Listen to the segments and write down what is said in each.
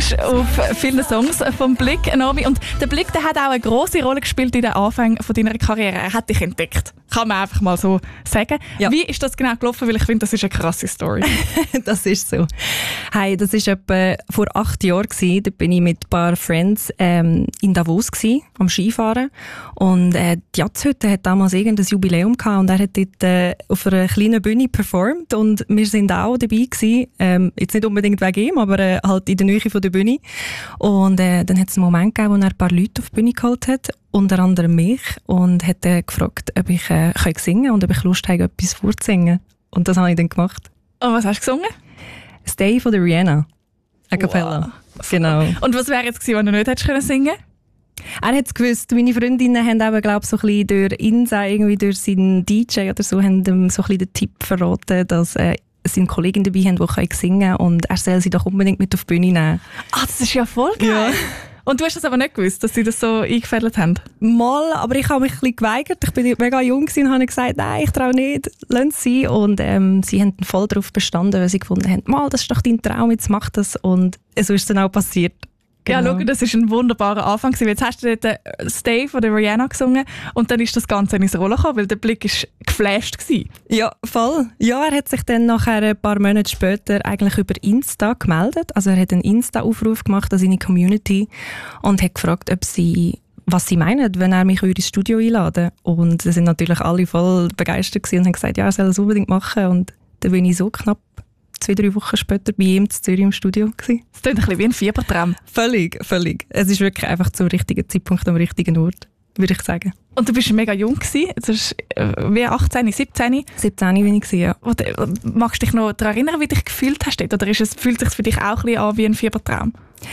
bist auf vielen Songs vom Blick, Naomi. Und der Blick, der hat auch eine grosse Rolle gespielt in den Anfängen von deiner Karriere. Er hat dich entdeckt. Kann man einfach mal so sagen. Ja. Wie ist das genau gelaufen? Weil ich finde, das ist eine krasse Story. Das ist so. Hey, das war etwa vor 8 Jahren. Da bin ich mit ein paar Friends in Davos am Skifahren. Und die Jazzhütte hat damals irgendein Jubiläum gehabt und er hat dort auf einer kleinen Bühne performt und wir sind auch dabei gewesen. Jetzt nicht unbedingt wegen ihm, aber halt in der Nähe von der Bühne. Und dann hat es einen Moment gegeben, wo er ein paar Leute auf die Bühne geholt hat, unter anderem mich, und hat gefragt, ob ich singen kann und ob ich Lust habe, etwas vorzusingen. Und das habe ich dann gemacht. Und was hast du gesungen? Stay von der Rihanna. A cappella. Wow. Genau. Und was wäre jetzt gewesen, wenn du nicht hättest singen können? Er hat es gewusst. Meine Freundinnen haben eben, glaube ich, so ein bisschen durch Insa, irgendwie durch seinen DJ oder so, haben ihm so ein bisschen den Tipp verraten, dass seine Kollegin dabei haben, die singen können und er soll sie doch unbedingt mit auf die Bühne nehmen. Ah, das ist ja voll geil. Ja. Und du hast das aber nicht gewusst, dass sie das so eingefädelt haben? Mal, aber ich habe mich ein bisschen geweigert. Ich bin mega jung und habe gesagt, nein, ich traue nicht, lass sie. Und sie haben voll darauf bestanden, weil sie gefunden haben, mal, das ist doch dein Traum, jetzt mach das. Und so ist es dann auch passiert. Genau. Ja, schau, das war ein wunderbarer Anfang. Jetzt hast du dort «Stay» von der Rihanna gesungen und dann ist das Ganze ins Rollen gekommen, weil der Blick war geflasht. Ja, voll. Ja, er hat sich dann nachher ein paar Monate später eigentlich über Insta gemeldet. Also er hat einen Insta-Aufruf gemacht an seine Community und hat gefragt, was sie meinen, wenn er mich ins Studio einladen. Und da sind natürlich alle voll begeistert und haben gesagt, ja, er soll das unbedingt machen. Und dann bin ich so knapp 2-3 Wochen später bei ihm in Zürich im Studio gewesen. Das klingt ein bisschen wie ein Fiebertraum. Völlig. Es ist wirklich einfach zum richtigen Zeitpunkt am richtigen Ort, würde ich sagen. Und du bist mega jung gewesen. Jetzt bist du wie 18, 17? 17 bin ich gewesen, ja. Magst du dich noch daran erinnern, wie du dich gefühlt hast dort? Oder fühlt es sich für dich auch ein bisschen an wie ein Fiebertraum?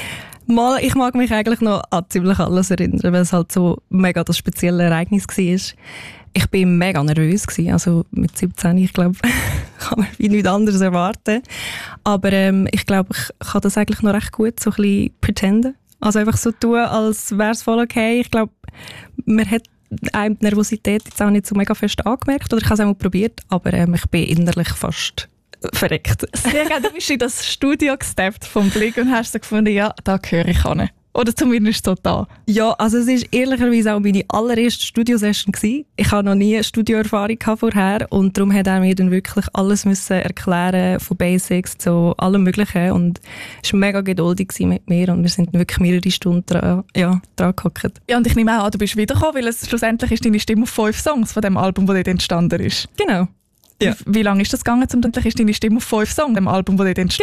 Mal, ich mag mich eigentlich noch an ziemlich alles erinnern, weil es halt so mega das spezielle Ereignis war. Ich war mega nervös gewesen. Also mit 17, ich glaube, kann man wie nichts anderes erwarten. Aber ich glaube, ich kann das eigentlich noch recht gut so ein bisschen pretenden. Also einfach so tun, als wäre es voll okay. Ich glaube, man hat einem die Nervosität jetzt auch nicht so mega fest angemerkt. Oder ich habe es auch mal probiert, aber ich bin innerlich fast verreckt. Sehr gerne. Du bist in das Studio gesteppt vom Blick und hast so gefunden, ja, da gehöre ich hin. Oder zumindest so da. Ja, also es war ehrlicherweise auch meine allererste Studiosession gewesen. Ich hatte noch nie eine Studioerfahrung vorher und darum hat er mir dann wirklich alles müssen erklären, von Basics zu allem Möglichen, und es war mega geduldig mit mir und wir sind wirklich mehrere Stunden dran gehockt. Ja, und ich nehme auch an, du bist wiedergekommen, weil es schlussendlich ist deine Stimme auf 5 Songs von dem Album, das dort entstanden ist. Genau. Ja. Wie lange ist das gegangen, um endlich ist deine Stimme auf 5 Songs, dem Album, das dort entstanden ist?